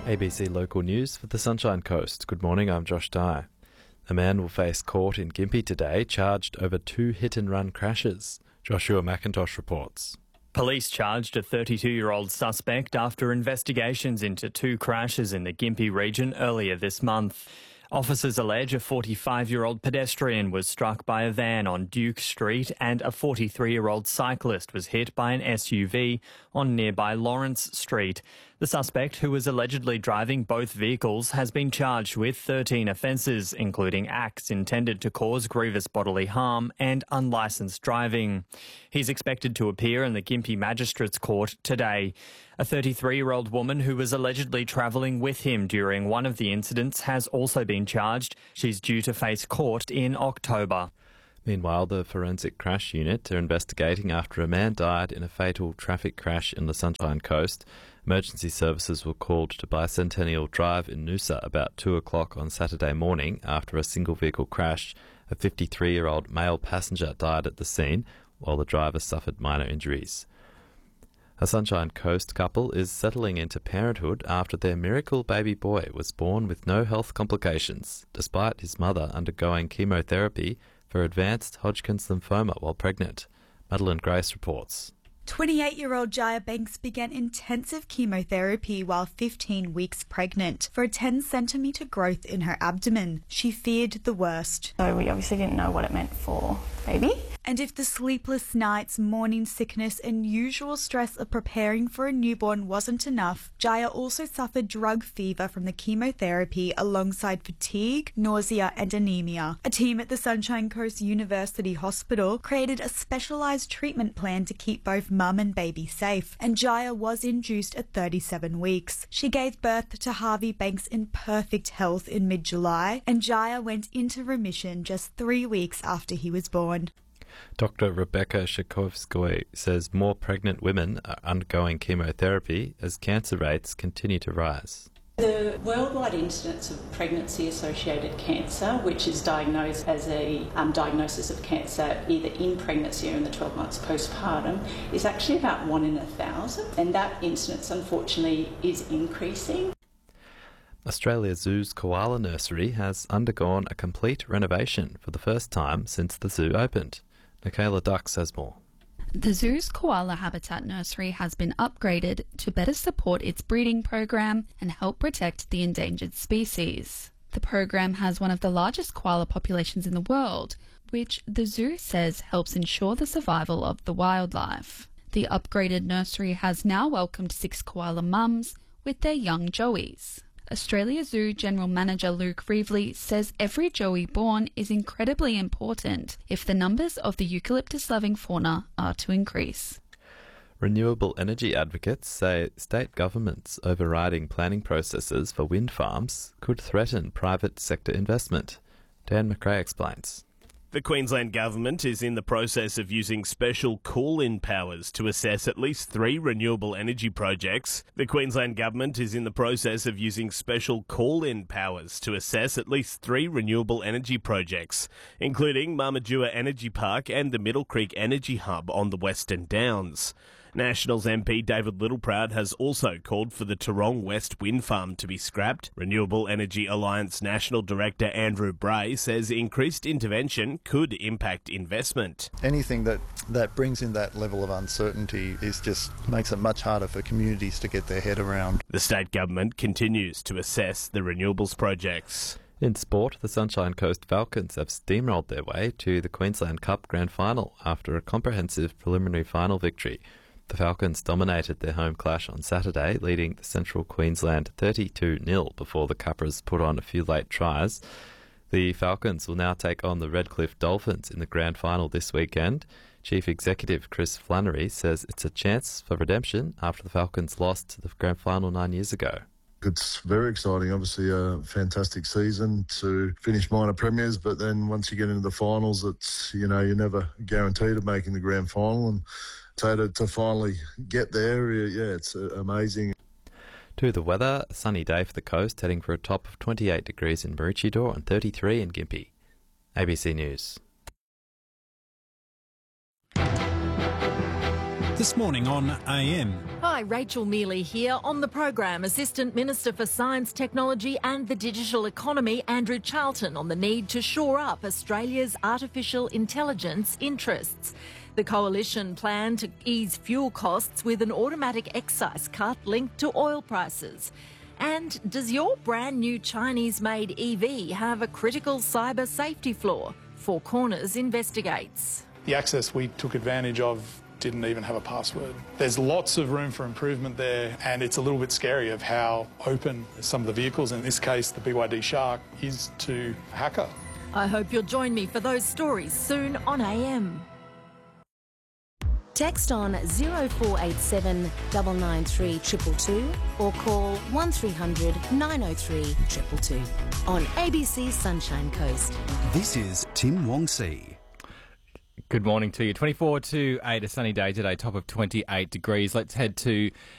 ABC Local News for the Sunshine Coast. Good morning, I'm Josh Dye. A man will face court in Gympie today, charged over 2 hit-and-run crashes. Joshua McIntosh reports. Police charged a 32-year-old suspect after investigations into 2 crashes in the Gympie region earlier this month. Officers allege a 45-year-old pedestrian was struck by a van on Duke Street and a 43-year-old cyclist was hit by an SUV on nearby Lawrence Street. The suspect, who was allegedly driving both vehicles, has been charged with 13 offences, including acts intended to cause grievous bodily harm and unlicensed driving. He's expected to appear in the Gympie Magistrates Court today. A 33-year-old woman who was allegedly travelling with him during one of the incidents has also been charged. She's due to face court in October. Meanwhile, the Forensic Crash Unit are investigating after a man died in a fatal traffic crash in the Sunshine Coast. Emergency services were called to Bicentennial Drive in Noosa about 2 o'clock on Saturday morning after a single-vehicle crash. A 53-year-old male passenger died at the scene, while the driver suffered minor injuries. A Sunshine Coast couple is settling into parenthood after their miracle baby boy was born with no health complications, despite his mother undergoing chemotherapy for advanced Hodgkin's lymphoma while pregnant. Madeline Grace reports. 28-year-old Jaya Banks began intensive chemotherapy while 15 weeks pregnant for a 10-centimetre growth in her abdomen. She feared the worst. So we obviously didn't know what it meant for baby. And if the sleepless nights, morning sickness and usual stress of preparing for a newborn wasn't enough, Jaya also suffered drug fever from the chemotherapy alongside fatigue, nausea and anemia. A team at the Sunshine Coast University Hospital created a specialised treatment plan to keep both mum and baby safe, and Jaya was induced at 37 weeks. She gave birth to Harvey Banks in perfect health in mid-July, and Jaya went into remission just 3 weeks after he was born. Dr. Rebecca Shakovskoy says more pregnant women are undergoing chemotherapy as cancer rates continue to rise. The worldwide incidence of pregnancy-associated cancer, which is diagnosed as a diagnosis of cancer either in pregnancy or in the 12 months postpartum, is actually about 1 in 1,000, and that incidence unfortunately is increasing. Australia Zoo's koala nursery has undergone a complete renovation for the first time since the zoo opened. Michaela Duck says more. The zoo's koala habitat nursery has been upgraded to better support its breeding program and help protect the endangered species. The program has one of the largest koala populations in the world, which the zoo says helps ensure the survival of the wildlife. The upgraded nursery has now welcomed 6 koala mums with their young joeys. Australia Zoo General Manager Luke Reevely says every joey born is incredibly important if the numbers of the eucalyptus-loving fauna are to increase. Renewable energy advocates say state governments overriding planning processes for wind farms could threaten private sector investment. Dan McRae explains. The Queensland Government is in the process of using special call-in powers to assess at least 3 renewable energy projects. The Queensland Government is in the process of using special call-in powers to assess at least 3 renewable energy projects, including Mamadua Energy Park and the Middle Creek Energy Hub on the Western Downs. Nationals MP David Littleproud has also called for the Tarong West wind farm to be scrapped. Renewable Energy Alliance National Director Andrew Bray says increased intervention could impact investment. Anything that brings in that level of uncertainty makes it much harder for communities to get their head around. The state government continues to assess the renewables projects. In sport, the Sunshine Coast Falcons have steamrolled their way to the Queensland Cup Grand Final after a comprehensive preliminary final victory. The Falcons dominated their home clash on Saturday, leading the Central Queensland 32-0 before the Cuppers put on a few late tries. The Falcons will now take on the Redcliffe Dolphins in the grand final this weekend. Chief Executive Chris Flannery says it's a chance for redemption after the Falcons lost to the grand final 9 years ago. It's very exciting. Obviously a fantastic season to finish minor premiers, but then once you get into the finals, it's, you're never guaranteed of making the grand final, and so to finally get there, it's amazing. To the weather, a sunny day for the coast, heading for a top of 28 degrees in Maroochydore and 33 in Gympie. ABC News. This morning on AM. Hi, Rachel Mealy here. On the program, Assistant Minister for Science, Technology and the Digital Economy, Andrew Charlton, on the need to shore up Australia's artificial intelligence interests. The coalition plan to ease fuel costs with an automatic excise cut linked to oil prices. And does your brand new Chinese-made EV have a critical cyber safety flaw? Four Corners investigates. The access we took advantage of didn't even have a password. There's lots of room for improvement there, and it's a little bit scary of how open some of the vehicles, in this case the BYD Shark, is to a hacker. I hope you'll join me for those stories soon on AM. Text on 0487 993 222 or call 1300 903 222 on ABC Sunshine Coast. This is Tim Wong-See. Good morning to you. 24 to 8, a sunny day today, top of 28 degrees. Let's head to